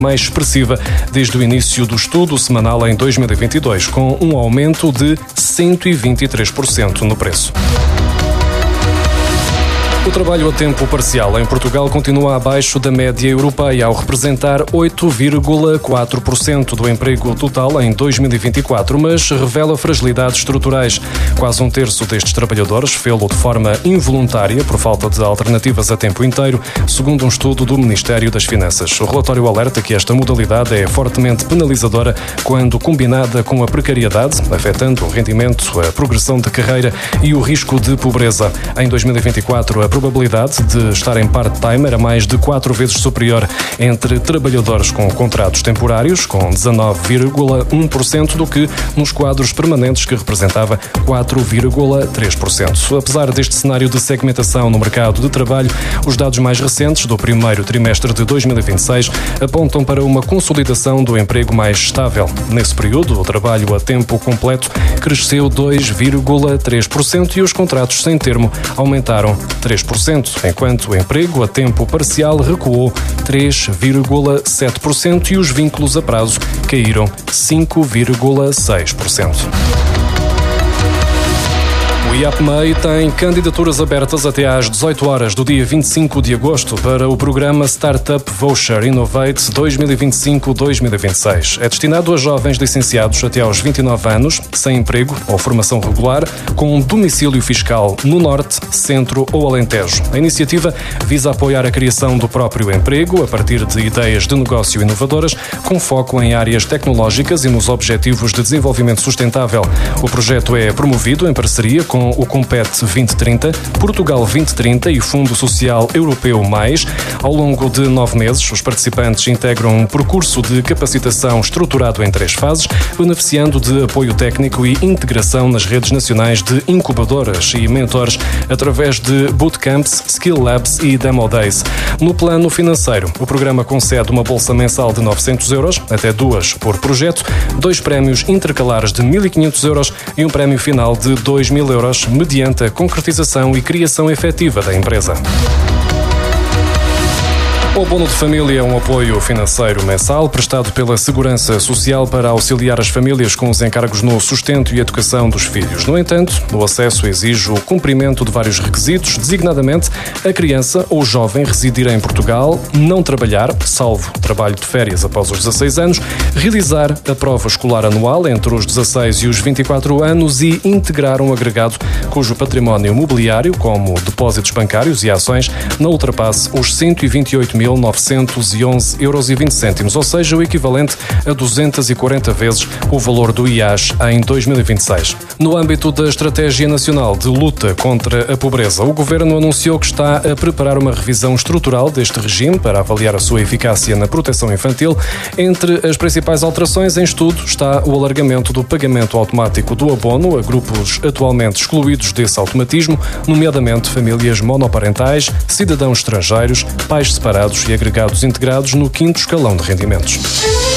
mais expressiva desde o início do estudo semanal em 2022, com um aumento de 123% no preço. O trabalho a tempo parcial em Portugal continua abaixo da média europeia, ao representar 8,4% do emprego total em 2024, mas revela fragilidades estruturais. Quase um terço destes trabalhadores fê-lo de forma involuntária por falta de alternativas a tempo inteiro, segundo um estudo do Ministério das Finanças. O relatório alerta que esta modalidade é fortemente penalizadora quando combinada com a precariedade, afetando o rendimento, a progressão de carreira e o risco de pobreza. Em 2024, a probabilidade de estar em part-time era mais de 4 vezes superior entre trabalhadores com contratos temporários, com 19,1%, do que nos quadros permanentes, que representava 4,3%. Apesar deste cenário de segmentação no mercado de trabalho, os dados mais recentes do primeiro trimestre de 2026 apontam para uma consolidação do emprego mais estável. Nesse período, o trabalho a tempo completo cresceu 2,3% e os contratos sem termo aumentaram 3%, enquanto o emprego a tempo parcial recuou 3,7% e os vínculos a prazo caíram 5,6%. O IAPMEI tem candidaturas abertas até às 18 horas do dia 25 de agosto para o programa Startup Voucher Innovate 2025-2026. É destinado a jovens licenciados até aos 29 anos, sem emprego ou formação regular, com domicílio fiscal no Norte, Centro ou Alentejo. A iniciativa visa apoiar a criação do próprio emprego a partir de ideias de negócio inovadoras, com foco em áreas tecnológicas e nos Objetivos de Desenvolvimento Sustentável. O projeto é promovido em parceria com o Compete 2030, Portugal 2030 e Fundo Social Europeu Mais. Ao longo de 9 meses, os participantes integram um percurso de capacitação estruturado em 3 fases, beneficiando de apoio técnico e integração nas redes nacionais de incubadoras e mentores através de bootcamps, skill labs e demo days. No plano financeiro, o programa concede uma bolsa mensal de 900 euros, até 2 por projeto, 2 prémios intercalares de 1.500 euros e um prémio final de 2.000 euros, mediante a concretização e criação efetiva da empresa. O Abono de Família é um apoio financeiro mensal prestado pela Segurança Social para auxiliar as famílias com os encargos no sustento e educação dos filhos. No entanto, o acesso exige o cumprimento de vários requisitos, designadamente a criança ou jovem residir em Portugal, não trabalhar, salvo trabalho de férias após os 16 anos, realizar a prova escolar anual entre os 16 e os 24 anos e integrar um agregado cujo património mobiliário, como depósitos bancários e ações, não ultrapasse os 128.911,20 euros, ou seja, o equivalente a 240 vezes o valor do IAS em 2026. No âmbito da Estratégia Nacional de Luta contra a Pobreza, o Governo anunciou que está a preparar uma revisão estrutural deste regime para avaliar a sua eficácia na proteção infantil. Entre as principais alterações em estudo está o alargamento do pagamento automático do abono a grupos atualmente excluídos desse automatismo, nomeadamente famílias monoparentais, cidadãos estrangeiros, pais separados e agregados integrados no 5º escalão de rendimentos.